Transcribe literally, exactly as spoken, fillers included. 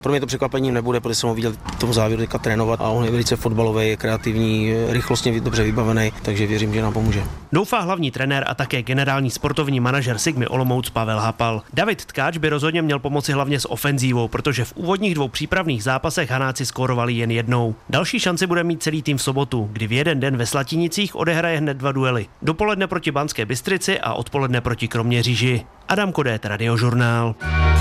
Pro mě to překvapením nebude, protože jsem ho viděl v tom závěru teďka trénovat a on je velice fotbalový, je kreativní, rychlostně dobře vybavený, takže věřím, že nám pomůže. Doufá hlavní trenér a také generální sportovní manažer Sigmy Olomouc Pavel Hapal. David Tkáč by rozhodně měl pomoci hlavně s ofenzívou, protože v úvodních dvou přípravných zápasech Hanáci skórovali jen jednou. Další šanci bude mít celý tým v sobotu, kdy v jeden den ve Slatinicích odehraje hned dva duely. Dopoledne proti Banské Bystrici a odpoledne proti Kroměříži. Adam Kodét, Radiožurnál.